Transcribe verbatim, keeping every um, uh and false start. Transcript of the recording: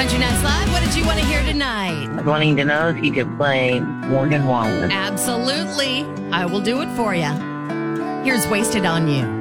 Country Nights Live. What did you want to hear tonight? I'm wanting to know if you could play Morgan Wallen. Absolutely. I will do it for you. Here's Wasted on You.